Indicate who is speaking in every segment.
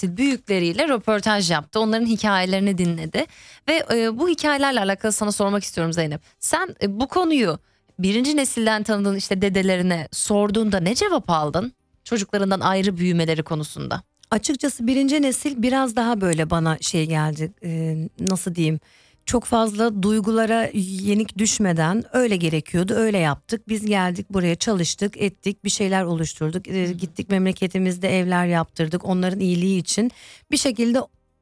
Speaker 1: nesil büyükleriyle röportaj yaptı. Onların hikayelerini dinledi. Ve bu hikayelerle alakalı sana sormak istiyorum Zeynep. Sen bu konuyu birinci nesilden tanıdığın işte dedelerine sorduğunda ne cevap aldın? Çocuklarından ayrı büyümeleri konusunda.
Speaker 2: Açıkçası birinci nesil biraz daha böyle bana şey geldi, nasıl diyeyim, çok fazla duygulara yenik düşmeden öyle gerekiyordu, öyle yaptık. Biz geldik buraya, çalıştık, ettik, bir şeyler oluşturduk. Gittik memleketimizde evler yaptırdık onların iyiliği için. Bir şekilde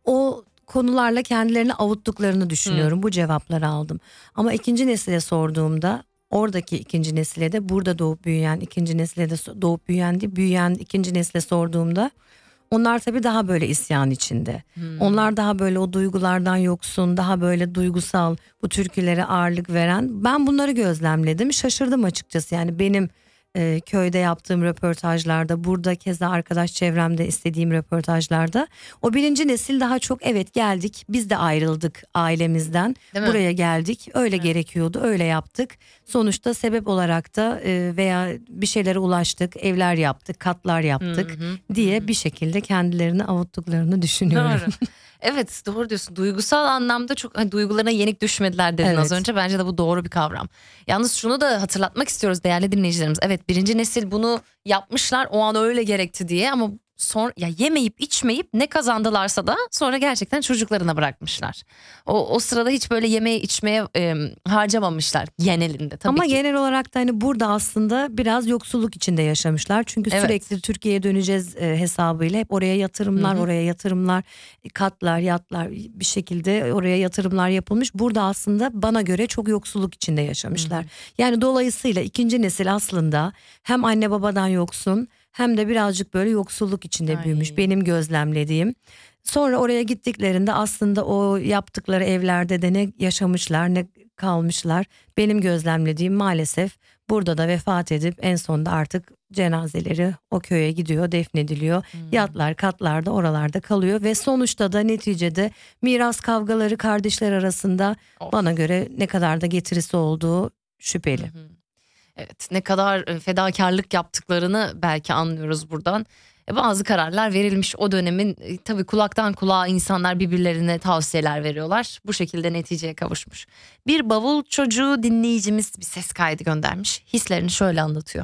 Speaker 2: o konularla kendilerini avuttuklarını düşünüyorum. Bu cevapları aldım. Ama ikinci nesile sorduğumda, oradaki ikinci nesile de, burada doğup büyüyen ikinci nesile de doğup büyüyen değil, büyüyen ikinci nesile sorduğumda, onlar tabii daha böyle isyan içinde. Onlar daha böyle o duygulardan yoksun, daha böyle duygusal, bu türkülere ağırlık veren. Ben bunları gözlemledim. Şaşırdım açıkçası. Yani benim köyde yaptığım röportajlarda, burada keza arkadaş çevremde istediğim röportajlarda, o birinci nesil daha çok evet geldik, biz de ayrıldık ailemizden, buraya geldik, öyle gerekiyordu, öyle yaptık. Sonuçta sebep olarak da veya bir şeylere ulaştık, evler yaptık, katlar yaptık diye bir şekilde kendilerini avuttuklarını düşünüyorum.
Speaker 1: Doğru. Evet, doğru diyorsun. Duygusal anlamda çok duygularına yenik düşmediler dedin az önce. Bence de bu doğru bir kavram. Yalnız şunu da hatırlatmak istiyoruz değerli dinleyicilerimiz. Evet, birinci nesil bunu yapmışlar, o an öyle gerekti diye, ama sonra ya yemeyip içmeyip ne kazandılarsa da sonra gerçekten çocuklarına bırakmışlar. O sırada hiç böyle yemeye içmeye harcamamışlar genelinde tabii
Speaker 2: ama
Speaker 1: ki.
Speaker 2: genel olarak da hani burada aslında biraz yoksulluk içinde yaşamışlar. Çünkü sürekli Türkiye'ye döneceğiz hesabıyla hep oraya yatırımlar, oraya yatırımlar, katlar, yatlar, bir şekilde oraya yatırımlar yapılmış. Burada aslında bana göre çok yoksulluk içinde yaşamışlar. Yani dolayısıyla ikinci nesil aslında hem anne babadan yoksun, hem de birazcık böyle yoksulluk içinde büyümüş, benim gözlemlediğim. Sonra oraya gittiklerinde aslında o yaptıkları evlerde de ne yaşamışlar ne kalmışlar. Benim gözlemlediğim maalesef burada da vefat edip en sonunda artık cenazeleri o köye gidiyor, defnediliyor. Yatlar, katlar da oralarda kalıyor ve sonuçta da neticede miras kavgaları kardeşler arasında bana göre ne kadar da getirisi olduğu şüpheli.
Speaker 1: Evet, ne kadar fedakarlık yaptıklarını belki anlıyoruz buradan. Bazı kararlar verilmiş o dönemin, tabii kulaktan kulağa insanlar birbirlerine tavsiyeler veriyorlar. Bu şekilde neticeye kavuşmuş. Bir bavul çocuğu dinleyicimiz bir ses kaydı göndermiş. Hislerini şöyle anlatıyor.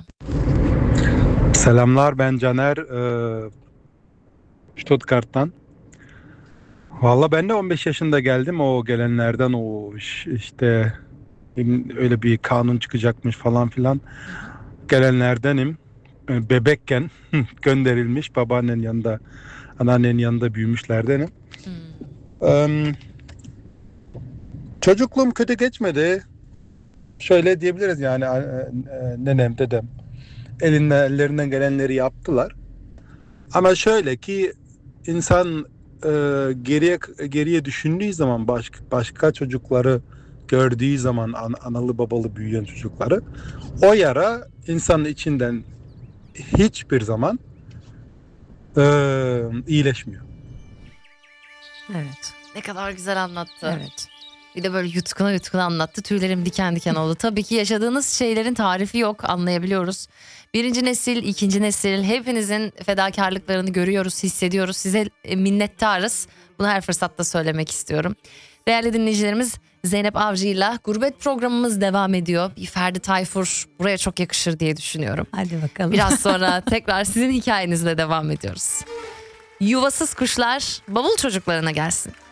Speaker 3: Selamlar, ben Caner, Stuttgart'tan. Valla ben de 15 yaşında geldim, o gelenlerden, o işte öyle bir kanun çıkacakmış falan filan gelenlerdenim. Bebekken gönderilmiş, babaannenin yanında, anneannenin yanında büyümüşlerdenim. Çocukluğum kötü geçmedi. Şöyle diyebiliriz yani, nenem, dedem ellerinden gelenleri yaptılar. Ama şöyle ki insan geriye düşündüğü zaman, başka çocukları gördüğü zaman, analı babalı büyüyen çocukları, o yara insanın içinden hiçbir zaman iyileşmiyor.
Speaker 2: Evet.
Speaker 1: Ne kadar güzel anlattı.
Speaker 2: Evet.
Speaker 1: Bir de böyle yutkuna yutkuna anlattı. Tüylerim diken diken oldu. Tabii ki yaşadığınız şeylerin tarifi yok, anlayabiliyoruz. Birinci nesil, ikinci nesil, hepinizin fedakarlıklarını görüyoruz, hissediyoruz. Size minnettarız. Bunu her fırsatta söylemek istiyorum. Değerli dinleyicilerimiz, Zeynep Avcı'yla Gurbet programımız devam ediyor. Bir Ferdi Tayfur buraya çok yakışır diye düşünüyorum.
Speaker 2: Hadi bakalım.
Speaker 1: Biraz sonra tekrar sizin hikayenizle devam ediyoruz. Yuvasız kuşlar bavul çocuklarına gelsin.